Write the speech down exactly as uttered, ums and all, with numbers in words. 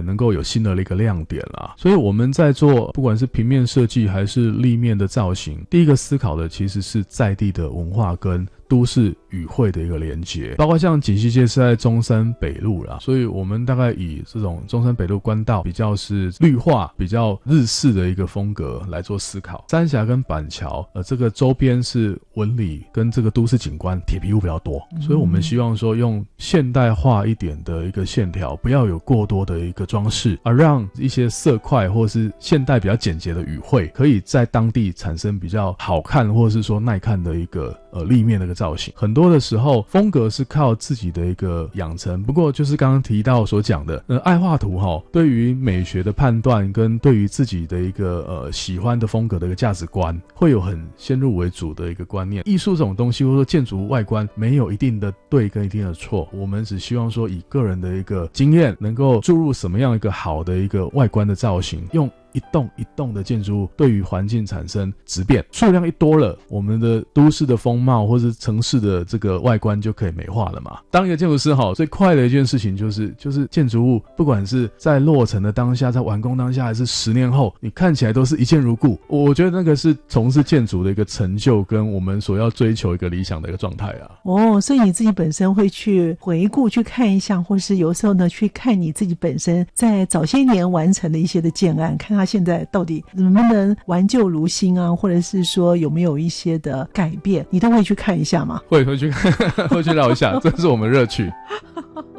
能够有新的一个亮点啦。所以我们在做不管是平面设计还是立面的造型，第一个思考的其实是在地的文化跟都市与会的一个连结，包括像锦溪街是在中山北路啦，所以我们大概以这种中山北路官道比较是绿化比较日式的一个风格来做思考。三峡跟板桥呃，这个周边是纹理跟这个都市景观铁皮屋比较多，所以我们希望说用现代化一点的一个线条，不要有过多的一个装饰，而让一些色块或是现代比较简洁的语汇可以在当地产生比较好看或是说耐看的一个呃立面的一个造型。很多的时候风格是靠自己的一个养成，不过就是刚刚提到所讲的呃爱画图齁，对于美学的判断跟对于自己的一个呃喜欢的风格的一个价值观会有很先入为主的一个观念。艺术这种东西或者说建筑外观没有一定的对跟一定的错，我们只希望说以个人的一个经验能够注入什么样一个好的一个外观的造型，用一栋一栋的建筑物对于环境产生质变，数量一多了，我们的都市的风貌或是城市的这个外观就可以美化了嘛。当一个建筑师好，最快的一件事情就是就是建筑物不管是在落成的当下，在完工当下，还是十年后，你看起来都是一见如故。我觉得那个是从事建筑的一个成就跟我们所要追求一个理想的一个状态啊。 哦，所以你自己本身会去回顾去看一下，或是有时候呢去看你自己本身在早些年完成的一些的建案，看它现在到底能不能挽救如新啊，或者是说有没有一些的改变，你都会去看一下吗？ 会会去看会去聊一下这是我们热趣